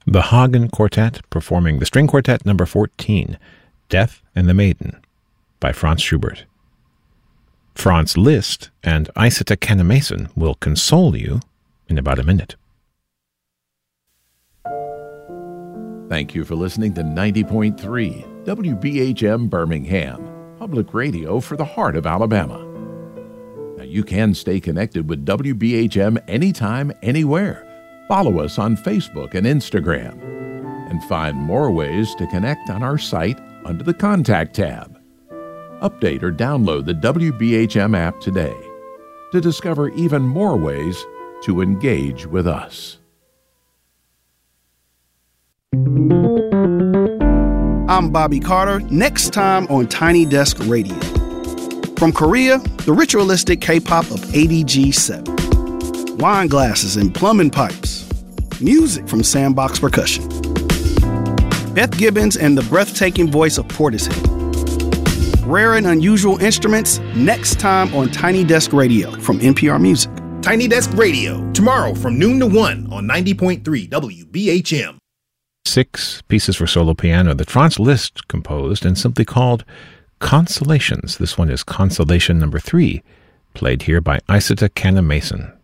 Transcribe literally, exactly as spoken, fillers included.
The Hagen Quartet performing the String Quartet number fourteen, Death and the Maiden, by Franz Schubert. Franz Liszt and Isata Kannemason will console you in about a minute. Thank you for listening to ninety point three W B H M Birmingham, public radio for the heart of Alabama. Now you can stay connected with W B H M anytime, anywhere. Follow us on Facebook and Instagram, and find more ways to connect on our site under the Contact tab. Update or download the W B H M app today to discover even more ways to engage with us. I'm Bobby Carter, next time on Tiny Desk Radio. From Korea, the ritualistic K-pop of A D G seven. Wine glasses and plumbing pipes. Music from Sandbox Percussion. Beth Gibbons and the breathtaking voice of Portishead. Rare and unusual instruments, next time on Tiny Desk Radio from N P R Music. Tiny Desk Radio, tomorrow from noon to one on ninety point three W B H M. Six pieces for solo piano that Franz Liszt composed and simply called Consolations. This one is Consolation number three, played here by Isata Kannemason.